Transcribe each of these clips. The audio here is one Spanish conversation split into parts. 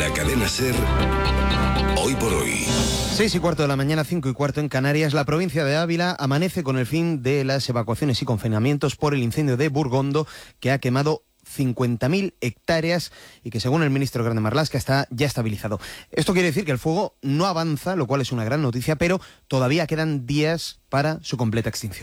la cadena SER, Hoy por Hoy. 6:15 de la mañana, 5:15 en Canarias. La provincia de Ávila amanece con el fin de las evacuaciones y confinamientos por el incendio de Burgondo, que ha quemado 50.000 hectáreas y que, según el ministro Grande Marlaska, está ya estabilizado. Esto quiere decir que el fuego no avanza, lo cual es una gran noticia, pero todavía quedan días para su completa extinción.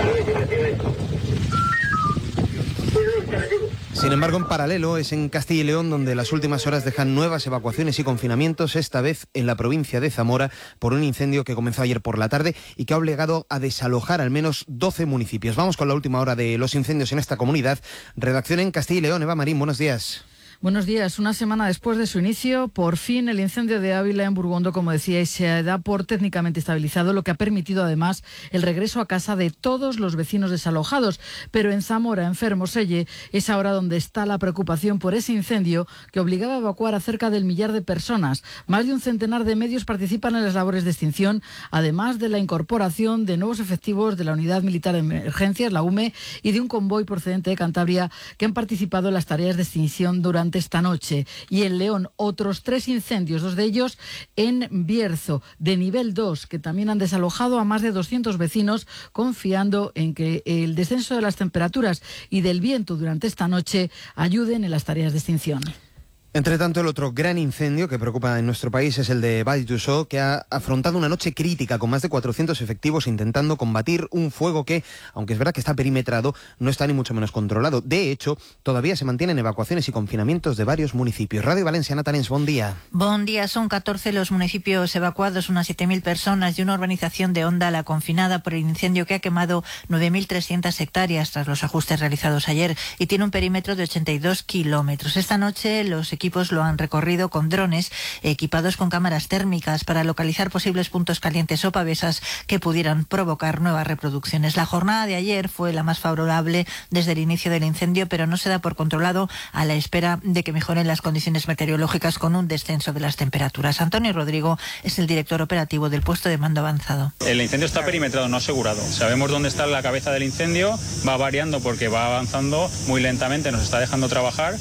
Sin embargo, en paralelo, es en Castilla y León donde las últimas horas dejan nuevas evacuaciones y confinamientos, esta vez en la provincia de Zamora, por un incendio que comenzó ayer por la tarde y que ha obligado a desalojar al menos 12 municipios. Vamos con la última hora de los incendios en esta comunidad. Redacción en Castilla y León, Eva Marín, buenos días. Buenos días. Una semana después de su inicio, por fin el incendio de Ávila en Burgondo, como decíais, se da por técnicamente estabilizado, lo que ha permitido además el regreso a casa de todos los vecinos desalojados. Pero en Zamora, en Fermoselle, es ahora donde está la preocupación por ese incendio que obligaba a evacuar a cerca del 1.000.000 de personas. Más de un centenar de medios participan en las labores de extinción, además de la incorporación de nuevos efectivos de la Unidad Militar de Emergencias, la UME, y de un convoy procedente de Cantabria que han participado en las tareas de extinción durante esta noche. Y en León, otros 3 incendios, 2 de ellos en Bierzo, de nivel 2, que también han desalojado a más de 200 vecinos, confiando en que el descenso de las temperaturas y del viento durante esta noche ayuden en las tareas de extinción. Entre tanto, el otro gran incendio que preocupa en nuestro país es el de Vall d'Uixó, que ha afrontado una noche crítica con más de 400 efectivos intentando combatir un fuego que, aunque es verdad que está perimetrado, no está ni mucho menos controlado. De hecho, todavía se mantienen evacuaciones y confinamientos de varios municipios. Radio Valencia, Natanens, buen día. Buen día, son 14 los municipios evacuados, unas 7.000 personas y una urbanización de Onda la confinada por el incendio que ha quemado 9.300 hectáreas tras los ajustes realizados ayer y tiene un perímetro de 82 kilómetros. Esta noche los equipos lo han recorrido con drones equipados con cámaras térmicas para localizar posibles puntos calientes o pavesas que pudieran provocar nuevas reproducciones. La jornada de ayer fue la más favorable desde el inicio del incendio, pero no se da por controlado a la espera de que mejoren las condiciones meteorológicas con un descenso de las temperaturas. Antonio Rodrigo es el director operativo del puesto de mando avanzado. El incendio está perimetrado, no asegurado. Sabemos dónde está la cabeza del incendio, va variando porque va avanzando muy lentamente, nos está dejando trabajar.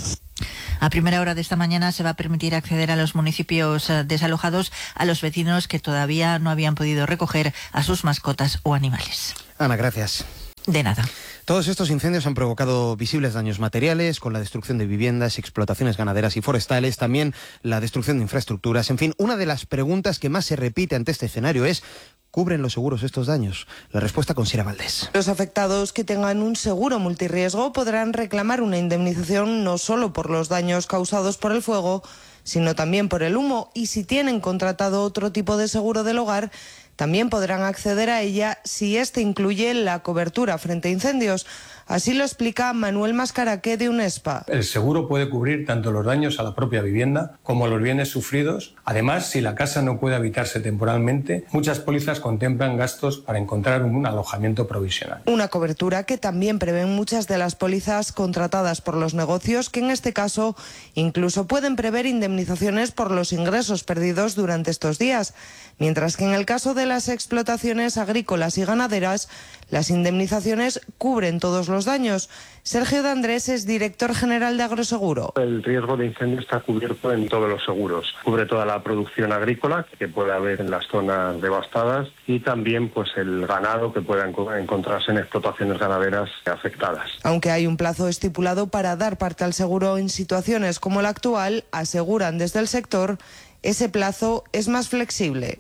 A primera hora de esta mañana se va a permitir acceder a los municipios desalojados a los vecinos que todavía no habían podido recoger a sus mascotas o animales. Ana, gracias. De nada. Todos estos incendios han provocado visibles daños materiales, con la destrucción de viviendas, explotaciones ganaderas y forestales, también la destrucción de infraestructuras. En fin, una de las preguntas que más se repite ante este escenario es: ¿cubren los seguros estos daños? La respuesta con Sira Valdés. Los afectados que tengan un seguro multirriesgo podrán reclamar una indemnización no solo por los daños causados por el fuego, sino también por el humo, y si tienen contratado otro tipo de seguro del hogar, también podrán acceder a ella si este incluye la cobertura frente a incendios. Así lo explica Manuel Mascaraque de UNESPA. El seguro puede cubrir tanto los daños a la propia vivienda como los bienes sufridos. Además, si la casa no puede habitarse temporalmente, muchas pólizas contemplan gastos para encontrar un alojamiento provisional. Una cobertura que también prevén muchas de las pólizas contratadas por los negocios, que en este caso incluso pueden prever indemnizaciones por los ingresos perdidos durante estos días. Mientras que en el caso de las explotaciones agrícolas y ganaderas, las indemnizaciones cubren todos los daños. Sergio de Andrés es director general de Agroseguro. El riesgo de incendio está cubierto en todos los seguros. Cubre toda la producción agrícola que puede haber en las zonas devastadas y también pues el ganado que pueda encontrarse en explotaciones ganaderas afectadas. Aunque hay un plazo estipulado para dar parte al seguro en situaciones como la actual, aseguran desde el sector, ese plazo es más flexible.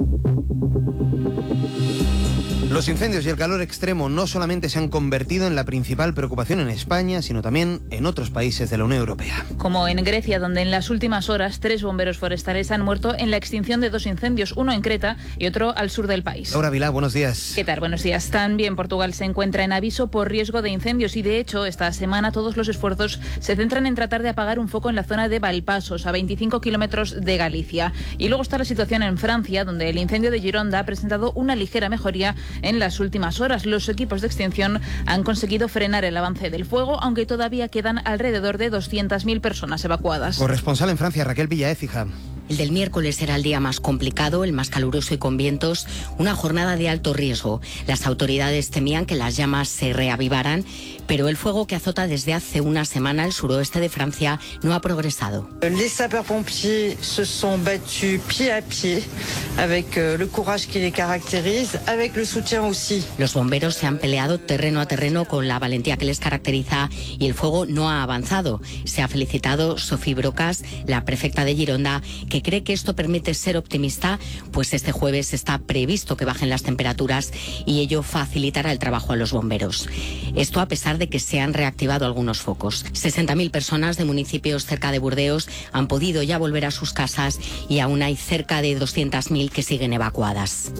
Los incendios y el calor extremo no solamente se han convertido en la principal preocupación en España, sino también en otros países de la Unión Europea. Como en Grecia, donde en las últimas horas 3 bomberos forestales han muerto en la extinción de 2 incendios, uno en Creta y otro al sur del país. Laura Vilá, buenos días. ¿Qué tal? Buenos días. También Portugal se encuentra en aviso por riesgo de incendios y, de hecho, esta semana todos los esfuerzos se centran en tratar de apagar un foco en la zona de Valpasos, a 25 kilómetros de Galicia. Y luego está la situación en Francia, donde el incendio de Gironda ha presentado una ligera mejoría en las últimas horas. Los equipos de extinción han conseguido frenar el avance del fuego, aunque todavía quedan alrededor de 200.000 personas evacuadas. Corresponsal en Francia, Raquel Villaécija. El del miércoles será el día más complicado, el más caluroso y con vientos, una jornada de alto riesgo. Las autoridades temían que las llamas se reavivaran, Pero el fuego que azota desde hace una semana el suroeste de Francia no ha progresado. Les sapeurs-pompiers se sont battus pied à pied avec le courage qui les caractérise, avec le soutien aussi. Los bomberos se han peleado terreno a terreno con la valentía que les caracteriza y el fuego no ha avanzado. Se ha felicitado Sophie Brocas, la prefecta de Gironda, que cree que esto permite ser optimista, pues este jueves está previsto que bajen las temperaturas y ello facilitará el trabajo a los bomberos. Esto a pesar de que se han reactivado algunos focos. 60.000 personas de municipios cerca de Burdeos han podido ya volver a sus casas y aún hay cerca de 200.000 que siguen evacuadas.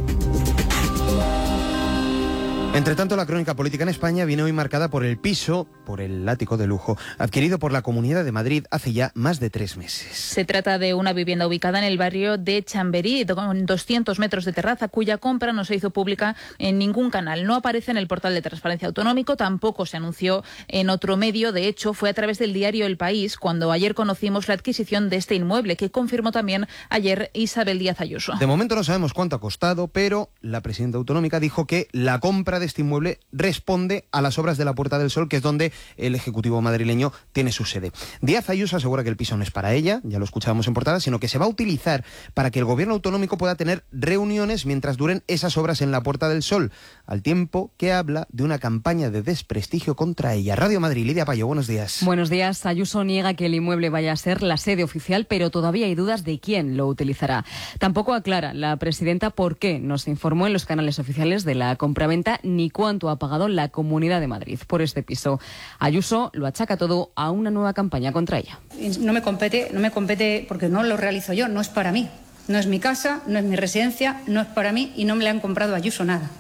Entre tanto, la crónica política en España viene hoy marcada por el piso, por el ático de lujo, adquirido por la Comunidad de Madrid hace ya más de 3 meses. Se trata de una vivienda ubicada en el barrio de Chamberí, con 200 metros de terraza, cuya compra no se hizo pública en ningún canal. No aparece en el portal de Transparencia Autonómico, tampoco se anunció en otro medio. De hecho, fue a través del diario El País cuando ayer conocimos la adquisición de este inmueble, que confirmó también ayer Isabel Díaz Ayuso. De momento no sabemos cuánto ha costado, pero la presidenta autonómica dijo que la compra de este inmueble responde a las obras de la Puerta del Sol, que es donde el Ejecutivo madrileño tiene su sede. Díaz Ayuso asegura que el piso no es para ella, ya lo escuchábamos en portada, sino que se va a utilizar para que el gobierno autonómico pueda tener reuniones mientras duren esas obras en la Puerta del Sol, al tiempo que habla de una campaña de desprestigio contra ella. Radio Madrid, Lidia Payo, buenos días. Buenos días. Ayuso niega que el inmueble vaya a ser la sede oficial, pero todavía hay dudas de quién lo utilizará. Tampoco aclara la presidenta por qué no se informó en los canales oficiales de la compraventa ni cuánto ha pagado la Comunidad de Madrid por este piso. Ayuso lo achaca todo a una nueva campaña contra ella. No me compete porque no lo realizo yo, no es para mí. No es mi casa, no es mi residencia, no es para mí y no me le han comprado a Ayuso nada.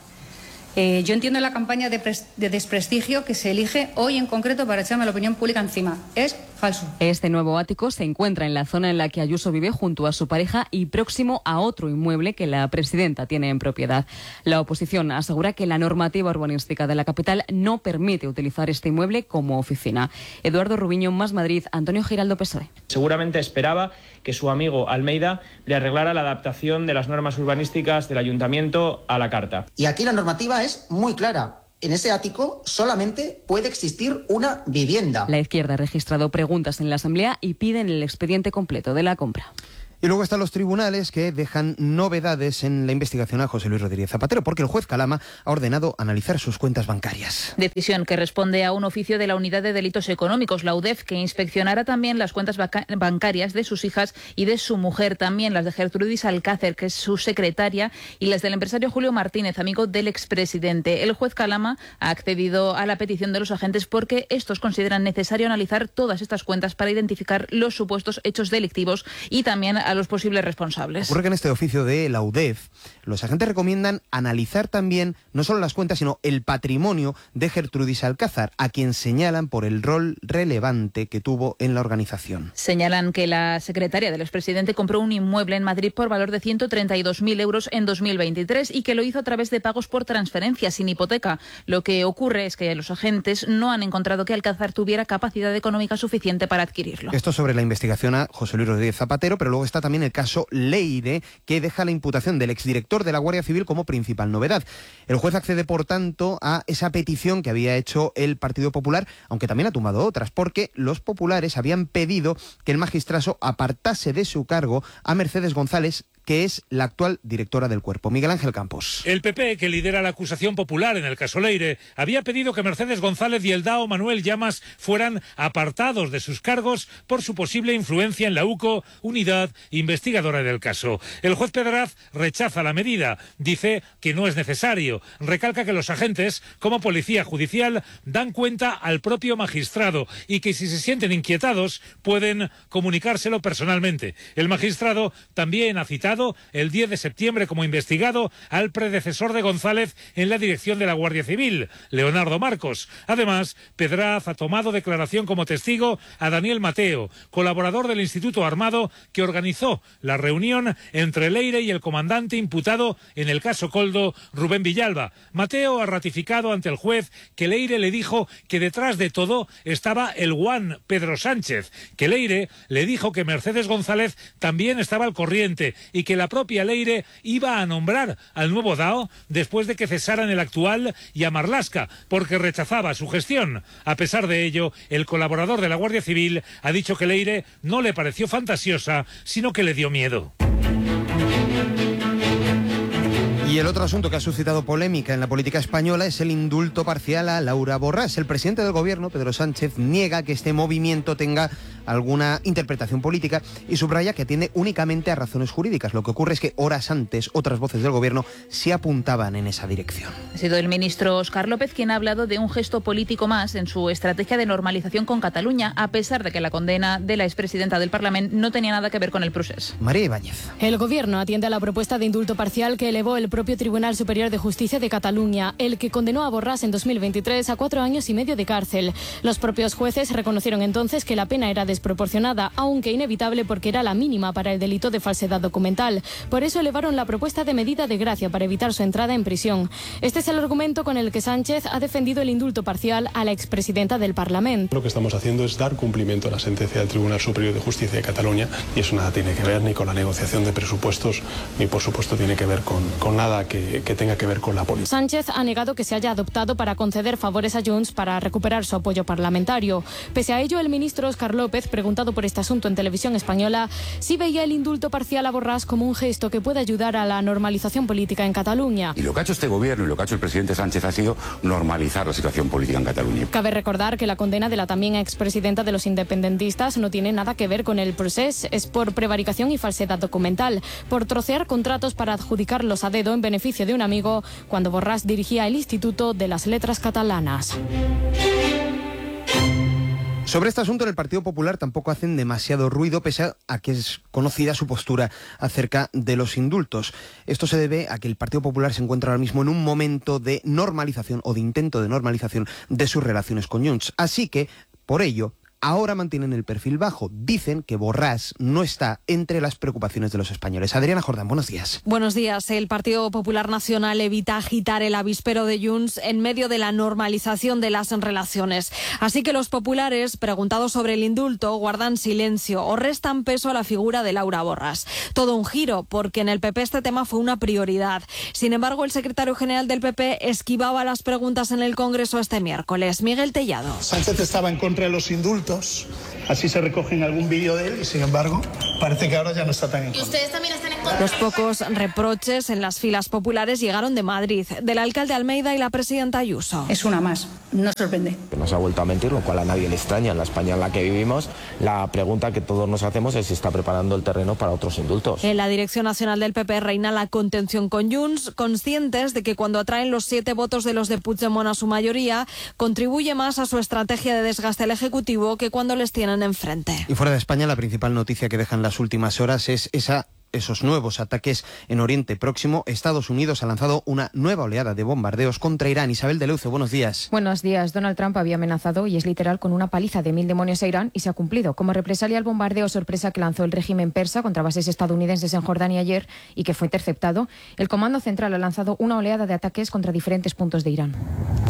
Yo entiendo la campaña de desprestigio que se elige hoy en concreto para echarme la opinión pública encima. Es falso. Este nuevo ático se encuentra en la zona en la que Ayuso vive junto a su pareja y próximo a otro inmueble que la presidenta tiene en propiedad. La oposición asegura que la normativa urbanística de la capital no permite utilizar este inmueble como oficina. Eduardo Rubiño, Más Madrid, Antonio Giraldo, PSOE. Seguramente esperaba que su amigo Almeida le arreglara la adaptación de las normas urbanísticas del ayuntamiento a la carta. Y aquí la normativa es muy clara. En ese ático solamente puede existir una vivienda. La izquierda ha registrado preguntas en la Asamblea y piden el expediente completo de la compra. Y luego están los tribunales que dejan novedades en la investigación a José Luis Rodríguez Zapatero, porque el juez Calama ha ordenado analizar sus cuentas bancarias. Decisión que responde a un oficio de la Unidad de Delitos Económicos, la UDEF, que inspeccionará también las cuentas bancarias de sus hijas y de su mujer, también las de Gertrudis Alcácer, que es su secretaria, y las del empresario Julio Martínez, amigo del expresidente. El juez Calama ha accedido a la petición de los agentes porque estos consideran necesario analizar todas estas cuentas para identificar los supuestos hechos delictivos y también a los posibles responsables. Ocurre que en este oficio de la UDEF, los agentes recomiendan analizar también no solo las cuentas, sino el patrimonio de Gertrudis Alcázar, a quien señalan por el rol relevante que tuvo en la organización. Señalan que la secretaria del expresidente compró un inmueble en Madrid por valor de 132.000 euros en 2023 y que lo hizo a través de pagos por transferencia sin hipoteca. Lo que ocurre es que los agentes no han encontrado que Alcázar tuviera capacidad económica suficiente para adquirirlo. Esto sobre la investigación a José Luis Rodríguez Zapatero, pero luego está también el caso Leire, que deja la imputación del exdirector de la Guardia Civil como principal novedad. El juez accede, por tanto, a esa petición que había hecho el Partido Popular, aunque también ha tumbado otras, porque los populares habían pedido que el magistrado apartase de su cargo a Mercedes González, que es la actual directora del Cuerpo. Miguel Ángel Campos. El PP, que lidera la acusación popular en el caso Leire, había pedido que Mercedes González y el DAO Manuel Llamas fueran apartados de sus cargos por su posible influencia en la UCO, unidad investigadora del caso. El juez Pedraz rechaza la medida, dice que no es necesario. Recalca que los agentes, como policía judicial, dan cuenta al propio magistrado y que si se sienten inquietados pueden comunicárselo personalmente. El magistrado también ha citado el 10 de septiembre como investigado al predecesor de González en la dirección de la Guardia Civil, Leonardo Marcos. Además, Pedraz ha tomado declaración como testigo a Daniel Mateo, colaborador del Instituto Armado que organizó la reunión entre Leire y el comandante imputado en el caso Koldo, Rubén Villalba. Mateo ha ratificado ante el juez que Leire le dijo que detrás de todo estaba el Juan Pedro Sánchez, que Leire le dijo que Mercedes González también estaba al corriente y que la propia Leire iba a nombrar al nuevo DAO después de que cesaran el actual y a Marlaska, porque rechazaba su gestión. A pesar de ello, el colaborador de la Guardia Civil ha dicho que Leire no le pareció fantasiosa, sino que le dio miedo. Y el otro asunto que ha suscitado polémica en la política española es el indulto parcial a Laura Borràs. El presidente del gobierno, Pedro Sánchez, niega que este movimiento tenga alguna interpretación política y subraya que atiende únicamente a razones jurídicas. Lo que ocurre es que horas antes otras voces del gobierno se apuntaban en esa dirección. Ha sido el ministro Óscar López quien ha hablado de un gesto político más en su estrategia de normalización con Cataluña, a pesar de que la condena de la expresidenta del Parlamento no tenía nada que ver con el procés. María Ibáñez. El gobierno atiende a la propuesta de indulto parcial que elevó el propio Tribunal Superior de Justicia de Cataluña, el que condenó a Borràs en 2023 a 4 años y medio de cárcel. Los propios jueces reconocieron entonces que la pena era desproporcionada, aunque inevitable porque era la mínima para el delito de falsedad documental. Por eso elevaron la propuesta de medida de gracia para evitar su entrada en prisión. Este es el argumento con el que Sánchez ha defendido el indulto parcial a la expresidenta del Parlamento. Lo que estamos haciendo es dar cumplimiento a la sentencia del Tribunal Superior de Justicia de Cataluña y eso nada tiene que ver ni con la negociación de presupuestos ni por supuesto tiene que ver con nada que tenga que ver con la política. Sánchez ha negado que se haya adoptado para conceder favores a Junts para recuperar su apoyo parlamentario. Pese a ello, el ministro Óscar López, preguntado por este asunto en Televisión Española, sí veía el indulto parcial a Borràs como un gesto que puede ayudar a la normalización política en Cataluña. Y lo que ha hecho este gobierno y lo que ha hecho el presidente Sánchez ha sido normalizar la situación política en Cataluña. Cabe recordar que la condena de la también expresidenta de los independentistas no tiene nada que ver con el procés, es por prevaricación y falsedad documental, por trocear contratos para adjudicarlos a dedo en beneficio de un amigo cuando Borràs dirigía el Instituto de las Letras Catalanas. Sobre este asunto en el Partido Popular tampoco hacen demasiado ruido, pese a que es conocida su postura acerca de los indultos. Esto se debe a que el Partido Popular se encuentra ahora mismo en un momento de normalización o de intento de normalización de sus relaciones con Junts. Así que, por ello, ahora mantienen el perfil bajo. Dicen que Borràs no está entre las preocupaciones de los españoles. Adriana Jordán, buenos días. Buenos días. El Partido Popular Nacional evita agitar el avispero de Junts en medio de la normalización de las relaciones. Así que los populares, preguntados sobre el indulto, guardan silencio o restan peso a la figura de Laura Borràs. Todo un giro, porque en el PP este tema fue una prioridad. Sin embargo, el secretario general del PP esquivaba las preguntas en el Congreso este miércoles. Miguel Tellado. Sánchez estaba en contra de los indultos. Así se recoge en algún vídeo de él y, sin embargo, parece que ahora ya no está tan en contra. ¿Y ustedes también están en contra? Los pocos reproches en las filas populares llegaron de Madrid, del alcalde Almeida y la presidenta Ayuso. Es una más, no sorprende. Nos ha vuelto a mentir, lo cual a nadie le extraña. En la España en la que vivimos, la pregunta que todos nos hacemos es si está preparando el terreno para otros indultos. En la dirección nacional del PP reina la contención con Junts, conscientes de que cuando atraen los 7 votos de los de Puigdemont a su mayoría, contribuye más a su estrategia de desgaste al Ejecutivo que cuando les tienen enfrente. Y fuera de España, la principal noticia que dejan las últimas horas es esos nuevos ataques en Oriente Próximo. Estados Unidos ha lanzado una nueva oleada de bombardeos contra Irán. Isabel de Leuce, buenos días. Buenos días. Donald Trump había amenazado, y es literal, con una paliza de 1000 demonios a Irán, y se ha cumplido. Como represalia al bombardeo sorpresa que lanzó el régimen persa contra bases estadounidenses en Jordania ayer y que fue interceptado, el Comando Central ha lanzado una oleada de ataques contra diferentes puntos de Irán.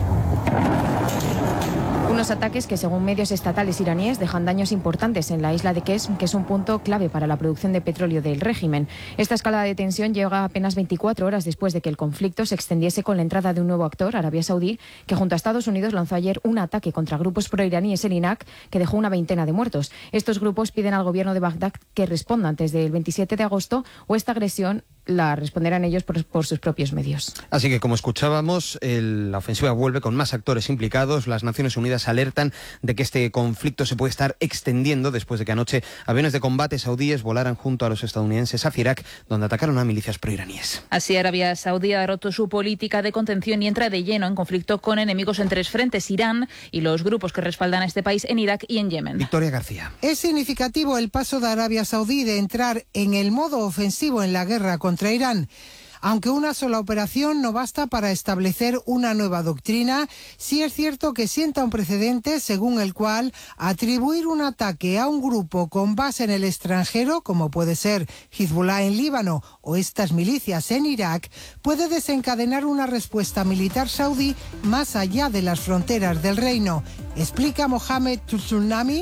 Unos ataques que, según medios estatales iraníes, dejan daños importantes en la isla de Qesm, que es un punto clave para la producción de petróleo del régimen. Esta escalada de tensión llega apenas 24 horas después de que el conflicto se extendiese con la entrada de un nuevo actor, Arabia Saudí, que junto a Estados Unidos lanzó ayer un ataque contra grupos proiraníes en Irak que dejó una veintena de muertos. Estos grupos piden al gobierno de Bagdad que responda antes del 27 de agosto o esta agresión la responderán ellos por sus propios medios. Así que, como escuchábamos, la ofensiva vuelve con más actores implicados. Las Naciones Unidas alertan de que este conflicto se puede estar extendiendo después de que anoche aviones de combate saudíes volaran junto a los estadounidenses hacia Irak, donde atacaron a milicias proiraníes. Así, Arabia Saudí ha roto su política de contención y entra de lleno en conflicto con enemigos en 3 frentes: Irán y los grupos que respaldan a este país en Irak y en Yemen. Victoria García. Es significativo el paso de Arabia Saudí de entrar en el modo ofensivo en la guerra contra Irán. Aunque una sola operación no basta para establecer una nueva doctrina, sí es cierto que sienta un precedente según el cual atribuir un ataque a un grupo con base en el extranjero, como puede ser Hezbollah en Líbano o estas milicias en Irak, puede desencadenar una respuesta militar saudí más allá de las fronteras del reino. Explica Mohamed Tsunami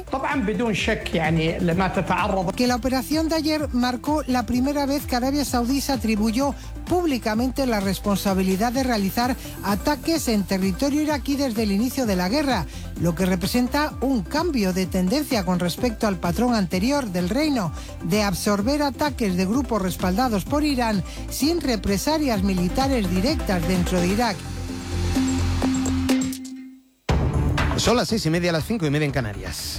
que la operación de ayer marcó la primera vez que Arabia Saudí se atribuyó públicamente la responsabilidad de realizar ataques en territorio iraquí desde el inicio de la guerra, lo que representa un cambio de tendencia con respecto al patrón anterior del reino de absorber ataques de grupos respaldados por Irán sin represalias militares directas dentro de Irak. Son las 6:30, las 5:30 en Canarias.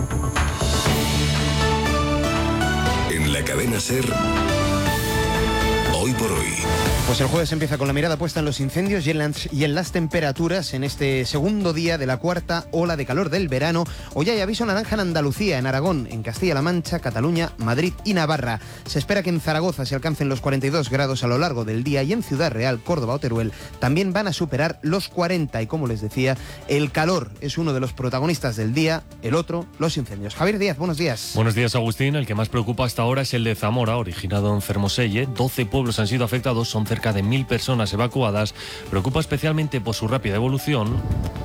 En la cadena SER, Hoy por Hoy. Pues el jueves empieza con la mirada puesta en los incendios y en las temperaturas en este segundo día de la cuarta ola de calor del verano. Hoy hay aviso naranja en Andalucía, en Aragón, en Castilla-La Mancha, Cataluña, Madrid y Navarra. Se espera que en Zaragoza se alcancen los 42 grados a lo largo del día y en Ciudad Real, Córdoba o Teruel también van a superar los 40. Y como les decía, el calor es uno de los protagonistas del día, el otro, los incendios. Javier Díaz, buenos días. Buenos días, Agustín. El que más preocupa hasta ahora es el de Zamora, originado en Fermoselle. 12 pueblos han sido afectados, son cerca de 1000 personas evacuadas. Preocupa especialmente por su rápida evolución.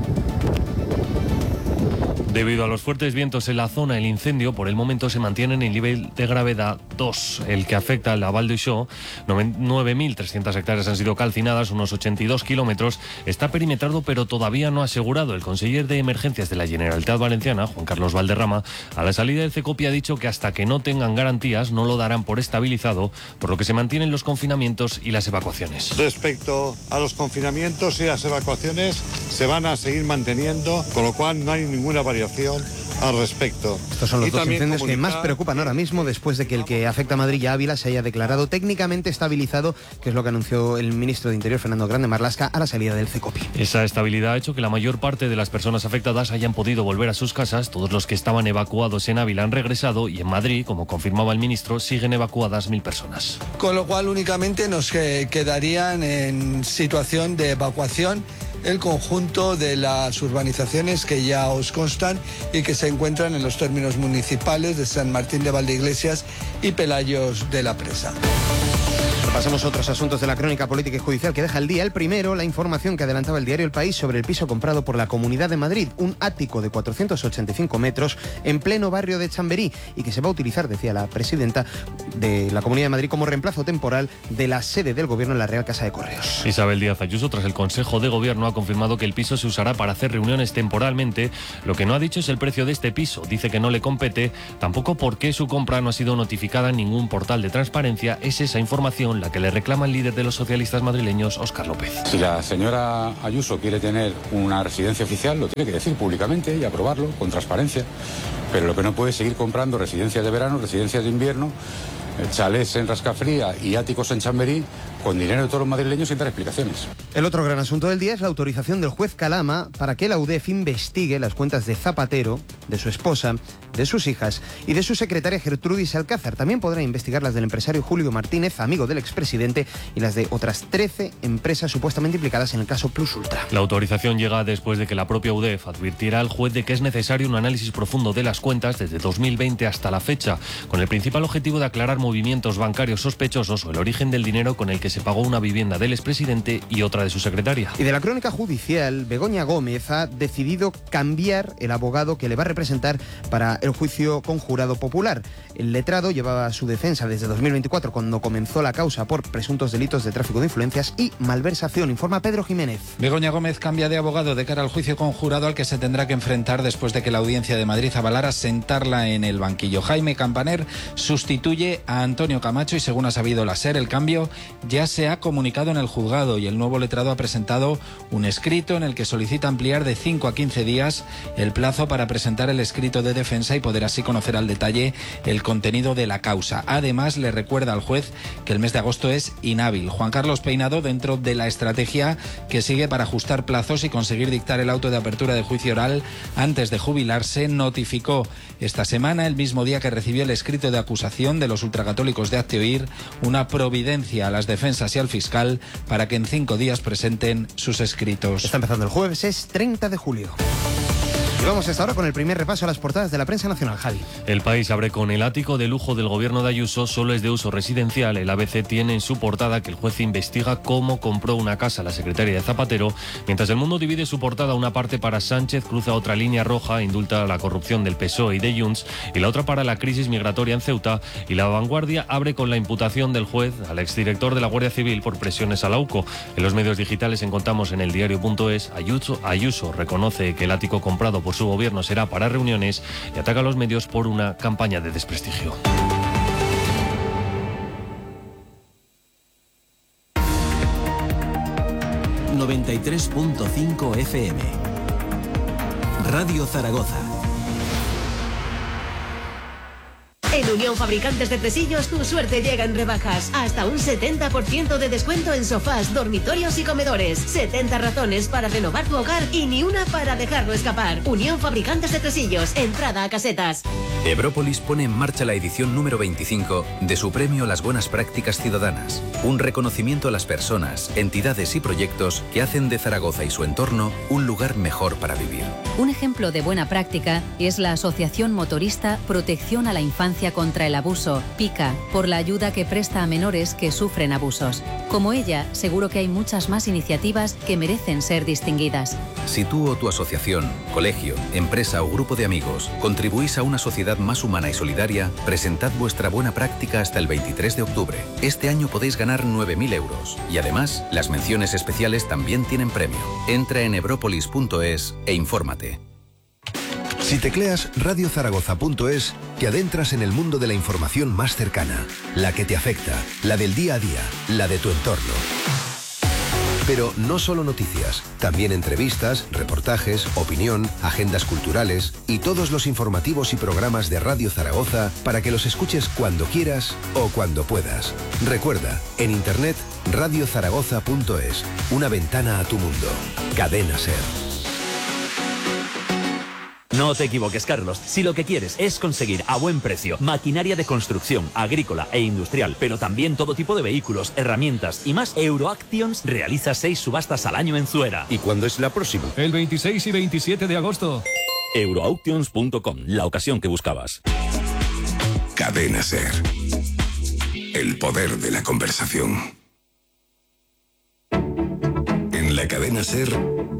Debido a los fuertes vientos en la zona, el incendio por el momento se mantiene en el nivel de gravedad 2, el que afecta a la Val d'Uixó. 9.300 hectáreas han sido calcinadas, unos 82 kilómetros. Está perimetrado, pero todavía no ha asegurado. El conseller de Emergencias de la Generalitat Valenciana, Juan Carlos Valderrama, a la salida del CECOPI ha dicho que hasta que no tengan garantías no lo darán por estabilizado, por lo que se mantienen los confinamientos y las evacuaciones. Respecto a los confinamientos y las evacuaciones, se van a seguir manteniendo, con lo cual no hay ninguna variación al respecto. Estos son los dos incendios que más preocupan ahora mismo, después de que el que afecta a Madrid y a Ávila se haya declarado técnicamente estabilizado, que es lo que anunció el ministro de Interior, Fernando Grande Marlaska, a la salida del CECOPI. Esa estabilidad ha hecho que la mayor parte de las personas afectadas hayan podido volver a sus casas. Todos los que estaban evacuados en Ávila han regresado y en Madrid, como confirmaba el ministro, siguen evacuadas 1000 personas. Con lo cual únicamente nos quedarían en situación de evacuación el conjunto de las urbanizaciones que ya os constan y que se encuentran en los términos municipales de San Martín de Valdeiglesias y Pelayos de la Presa. Pasamos a otros asuntos de la crónica política y judicial que deja el día. El primero, la información que adelantaba el diario El País sobre el piso comprado por la Comunidad de Madrid, un ático de 485 metros en pleno barrio de Chamberí y que se va a utilizar, decía la presidenta de la Comunidad de Madrid, como reemplazo temporal de la sede del Gobierno en la Real Casa de Correos. Isabel Díaz Ayuso, tras el Consejo de Gobierno, ha confirmado que el piso se usará para hacer reuniones temporalmente. Lo que no ha dicho es el precio de este piso. Dice que no le compete, tampoco por qué su compra no ha sido notificada en ningún portal de transparencia. Es esa información la que le reclama el líder de los socialistas madrileños, Óscar López. Si la señora Ayuso quiere tener una residencia oficial, lo tiene que decir públicamente y aprobarlo con transparencia. Pero lo que no puede es seguir comprando residencias de verano, residencias de invierno, chalés en Rascafría y áticos en Chamberí con dinero de todos los madrileños sin dar explicaciones. El otro gran asunto del día es la autorización del juez Calama para que la UDEF investigue las cuentas de Zapatero, de su esposa, de sus hijas y de su secretaria Gertrudis Alcázar. También podrá investigar las del empresario Julio Martínez, amigo del expresidente, y las de otras 13 empresas supuestamente implicadas en el caso Plus Ultra. La autorización llega después de que la propia UDEF advirtiera al juez de que es necesario un análisis profundo de las cuentas desde 2020 hasta la fecha, con el principal objetivo de aclarar movimientos bancarios sospechosos o el origen del dinero con el que se pagó una vivienda del expresidente y otra de su secretaria. Y de la crónica judicial, Begoña Gómez ha decidido cambiar el abogado que le va a representar para el juicio conjurado popular. El letrado llevaba su defensa desde 2024, cuando comenzó la causa por presuntos delitos de tráfico de influencias y malversación, informa Pedro Jiménez. Begoña Gómez cambia de abogado de cara al juicio conjurado al que se tendrá que enfrentar después de que la Audiencia de Madrid avalara sentarla en el banquillo. Jaime Campaner sustituye a Antonio Camacho y, según ha sabido la SER, el cambio ya se ha comunicado en el juzgado y el nuevo letrado ha presentado un escrito en el que solicita ampliar de 5 a 15 días el plazo para presentar el escrito de defensa y poder así conocer al detalle el contenido de la causa. Además, le recuerda al juez que el mes de agosto es inhábil. Juan Carlos Peinado, dentro de la estrategia que sigue para ajustar plazos y conseguir dictar el auto de apertura de juicio oral antes de jubilarse, notificó esta semana, el mismo día que recibió el escrito de acusación de los ultracatólicos de Hazte Oír, una providencia a las defensas y al fiscal para que en 5 días presenten sus escritos. Está empezando el jueves, es 30 de julio. Vamos hasta ahora con el primer repaso a las portadas de la prensa nacional, Javi. El País abre con el ático de lujo del gobierno de Ayuso solo es de uso residencial. El ABC tiene en su portada que el juez investiga cómo compró una casa la secretaria de Zapatero, mientras El Mundo divide su portada, una parte para Sánchez cruza otra línea roja, indulta la corrupción del PSOE y de Junts, y la otra para la crisis migratoria en Ceuta, y La Vanguardia abre con la imputación del juez al exdirector de la Guardia Civil por presiones a la UCO. En los medios digitales encontramos en eldiario.es, Ayuso reconoce que el ático comprado por su gobierno será para reuniones y ataca a los medios por una campaña de desprestigio. ...93.5 FM... Radio Zaragoza. En Unión Fabricantes de Tresillos tu suerte llega en rebajas. Hasta un 70% de descuento en sofás, dormitorios y comedores. 70 razones para renovar tu hogar y ni una para dejarlo escapar. Unión Fabricantes de Tresillos, entrada a Casetas. Ebrópolis pone en marcha la edición número 25 de su premio Las Buenas Prácticas Ciudadanas. Un reconocimiento a las personas, entidades y proyectos que hacen de Zaragoza y su entorno un lugar mejor para vivir. Un ejemplo de buena práctica es la Asociación Motorista Protección a la Infancia contra el Abuso, PICA, por la ayuda que presta a menores que sufren abusos. Como ella, seguro que hay muchas más iniciativas que merecen ser distinguidas. Si tú o tu asociación, colegio, empresa o grupo de amigos contribuís a una sociedad más humana y solidaria, presentad vuestra buena práctica hasta el 23 de octubre. Este año podéis ganar 9.000 euros y además las menciones especiales también tienen premio. Entra en ebropolis.es e infórmate. Si tecleas radiozaragoza.es, te adentras en el mundo de la información más cercana, la que te afecta, la del día a día, la de tu entorno. Pero no solo noticias, también entrevistas, reportajes, opinión, agendas culturales y todos los informativos y programas de Radio Zaragoza para que los escuches cuando quieras o cuando puedas. Recuerda, en internet, radiozaragoza.es, una ventana a tu mundo. Cadena SER. No te equivoques, Carlos. Si lo que quieres es conseguir a buen precio maquinaria de construcción, agrícola e industrial, pero también todo tipo de vehículos, herramientas y más, Euroactions realiza 6 subastas al año en Zuera. ¿Y cuándo es la próxima? El 26 y 27 de agosto. Euroauctions.com, la ocasión que buscabas. Cadena SER. El poder de la conversación. En la Cadena SER,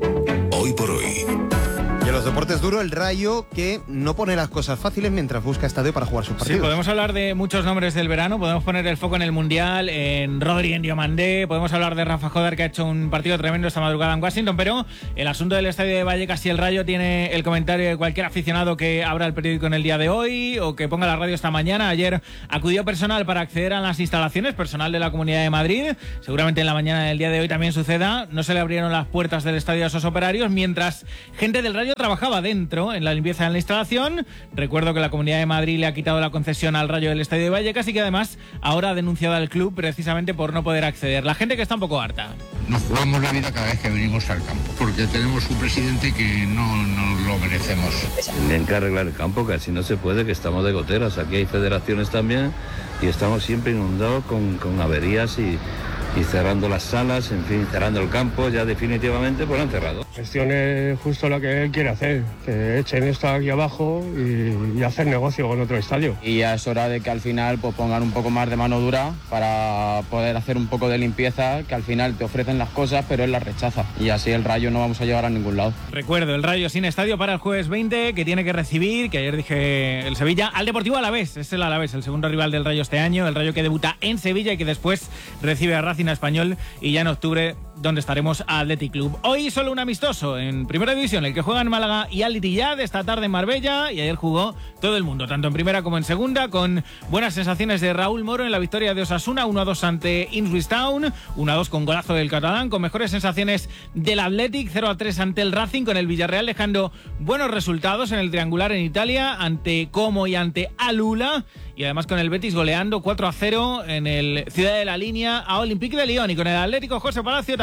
hoy por hoy. Y en los deportes duro, el Rayo, que no pone las cosas fáciles mientras busca estadio para jugar sus partidos. Sí, podemos hablar de muchos nombres del verano, podemos poner el foco en el Mundial, en Rodri, en Diomandé, podemos hablar de Rafa Jodar, que ha hecho un partido tremendo esta madrugada en Washington, pero el asunto del estadio de Vallecas y el Rayo tiene el comentario de cualquier aficionado que abra el periódico en el día de hoy o que ponga la radio esta mañana. Ayer acudió personal para acceder a las instalaciones, personal de la Comunidad de Madrid, seguramente en la mañana del día de hoy también suceda. No se le abrieron las puertas del estadio a esos operarios, mientras gente del Rayo trabajaba dentro en la limpieza de la instalación. Recuerdo que la Comunidad de Madrid le ha quitado la concesión al Rayo del estadio de Vallecas y que además ahora ha denunciado al club precisamente por no poder acceder. La gente que está un poco harta. Nos jugamos la vida cada vez que venimos al campo, porque tenemos un presidente que no nos lo merecemos. Tienen que arreglar el campo, que así no se puede, que estamos de goteras. Aquí hay federaciones también y estamos siempre inundados con averías y cerrando las salas, en fin, cerrando el campo, ya definitivamente pues lo han cerrado. Gestione justo lo que él quiere hacer, que echen esto aquí abajo y hacer negocio con otro estadio. Y ya es hora de que al final pues pongan un poco más de mano dura para poder hacer un poco de limpieza, que al final te ofrecen las cosas pero él las rechaza y así el Rayo no vamos a llegar a ningún lado. Recuerdo, el Rayo sin estadio para el jueves 20, que tiene que recibir, que ayer dije el Sevilla, al Deportivo Alavés. Es el Alavés, el segundo rival del Rayo este año, el Rayo que debuta en Sevilla y que después recibe a Racing Español, y ya en octubre donde estaremos a Athletic Club. Hoy solo un amistoso en Primera División, el que juega en Málaga y Al Ittihad, esta tarde en Marbella, y ayer jugó todo el mundo, tanto en Primera como en Segunda, con buenas sensaciones de Raúl Moro en la victoria de Osasuna, 1-2 ante Ipswich Town, 1-2 con golazo del catalán, con mejores sensaciones del Athletic, 0-3 ante el Racing, con el Villarreal dejando buenos resultados en el triangular en Italia, ante Como y ante Alula, y además con el Betis goleando 4-0 en el Ciudad de la Línea a Olympique de Lyon, y con el Atlético José Palacio también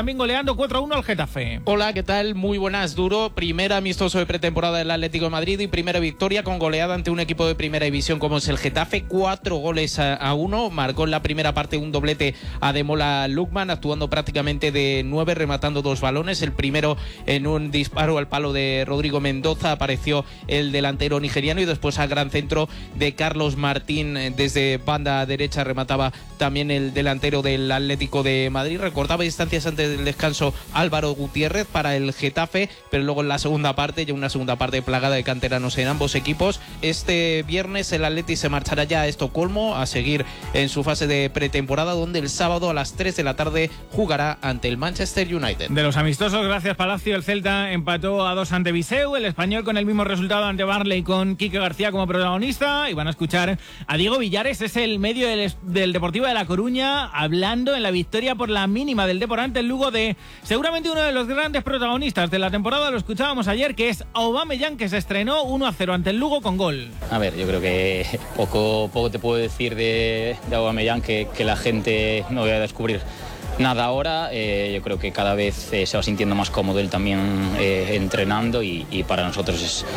también goleando 4-1 al Getafe. Hola, ¿qué tal? Muy buenas. Duro, primer amistoso de pretemporada del Atlético de Madrid y primera victoria con goleada ante un equipo de primera división como es el Getafe. 4 goles a 1. Marcó en la primera parte un doblete Ademola Lookman, actuando prácticamente de 9, rematando 2 balones. El primero en un disparo al palo de Rodrigo Mendoza, apareció el delantero nigeriano, y después al gran centro de Carlos Martín desde banda derecha remataba también el delantero del Atlético de Madrid. Recortaba distancias antes del descanso Álvaro Gutiérrez para el Getafe, pero luego en la segunda parte, ya una segunda parte plagada de canteranos en ambos equipos. Este viernes el Atleti se marchará ya a Estocolmo a seguir en su fase de pretemporada, donde el sábado a las 3 de la tarde jugará ante el Manchester United. De los amistosos, gracias Palacio, el Celta empató a 2 ante Viseu, el Español con el mismo resultado ante Barley con Quique García como protagonista, y van a escuchar a Diego Villares, es el medio del Deportivo de La Coruña, hablando en la victoria por la mínima del Depor ante el Lugo de seguramente uno de los grandes protagonistas de la temporada. Lo escuchábamos ayer, que es Aubameyang, que se estrenó 1-0 ante el Lugo con gol. A ver, yo creo que poco te puedo decir de Aubameyang que la gente no vaya a descubrir nada ahora. Yo creo que cada vez se va sintiendo más cómodo él también entrenando, y para nosotros es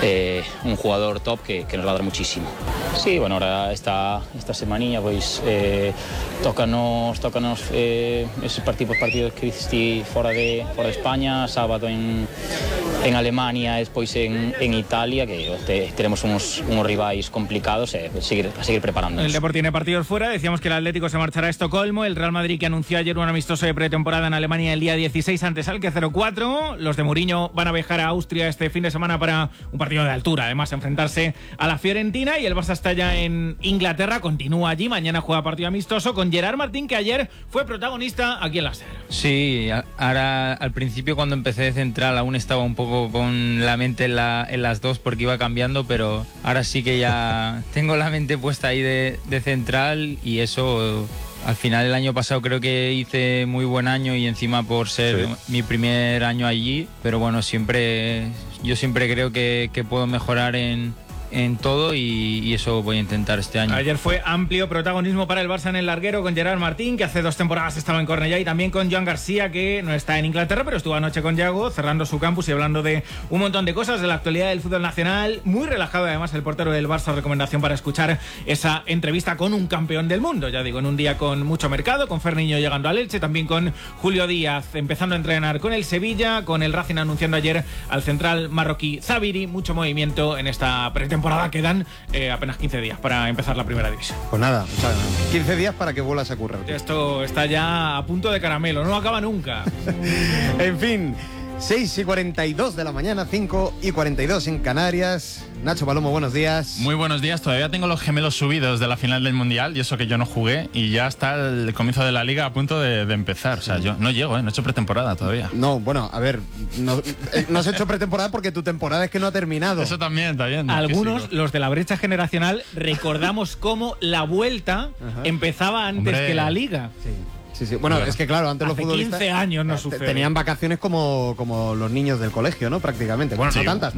un jugador top que nos va a dar muchísimo. Sí, bueno, ahora esta semanilla pues tócanos esos partidos que hiciste fuera de España, sábado en Alemania, después en Italia, que tenemos unos rivales complicados, a seguir preparándonos. El Depor tiene partidos fuera, decíamos que el Atlético se marchará a Estocolmo, el Real Madrid, que anunció ayer un amistoso de pretemporada en Alemania el día 16 ante Schalke 0-4, los de Mourinho van a viajar a Austria este fin de semana para un partido de altura, además enfrentarse a la Fiorentina, y el Barça está ya en Inglaterra, continúa allí, mañana juega partido amistoso con Gerard Martín, que ayer fue protagonista aquí en la SER. Sí, ahora al principio cuando empecé de central aún estaba un poco con la mente en las dos porque iba cambiando, pero ahora sí que ya tengo la mente puesta ahí de central, y eso al final el año pasado creo que hice muy buen año, y encima por ser mi primer año allí, pero bueno, yo siempre creo que puedo mejorar en todo, y eso voy a intentar este año. Ayer fue amplio protagonismo para el Barça en el larguero con Gerard Martín, que hace 2 temporadas estaba en Cornellá, y también con Joan García, que no está en Inglaterra, pero estuvo anoche con Yago cerrando su campus y hablando de un montón de cosas de la actualidad del fútbol nacional. Muy relajado además el portero del Barça, recomendación para escuchar esa entrevista con un campeón del mundo, ya digo, en un día con mucho mercado, con Ferniño llegando al Elche, también con Julio Díaz empezando a entrenar con el Sevilla, con el Racing anunciando ayer al central marroquí Zabiri. Mucho movimiento en esta pretemporada. Quedan apenas 15 días para empezar la primera división. Pues nada, 15 días para que vuelvas a currar. Esto está ya a punto de caramelo, no acaba nunca. En fin, 6:42 de la mañana, 5:42 en Canarias. Nacho Palomo, buenos días. Muy buenos días. Todavía tengo los gemelos subidos de la final del Mundial, y eso que yo no jugué, y ya está el comienzo de la Liga a punto de empezar. O sea, yo no llego, no he hecho pretemporada todavía. No, bueno, a ver, no has hecho pretemporada porque tu temporada es que no ha terminado. Eso también, está bien. Algunos, los de la brecha generacional, recordamos cómo la vuelta empezaba antes que la Liga. Sí. Bueno, es que claro, antes los futbolistas 15 años no sucede. Tenían vacaciones como los niños del colegio, ¿no? Prácticamente. Bueno, no tantas.